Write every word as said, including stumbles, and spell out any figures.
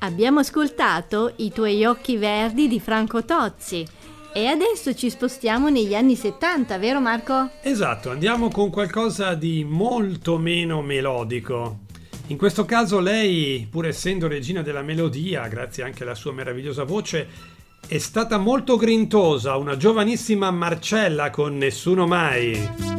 Abbiamo ascoltato I tuoi occhi verdi di Franco Tozzi e adesso ci spostiamo negli anni settanta, vero Marco? Esatto, andiamo con qualcosa di molto meno melodico. In questo caso lei, pur essendo regina della melodia, grazie anche alla sua meravigliosa voce, è stata molto grintosa, una giovanissima Marcella con Nessuno Mai.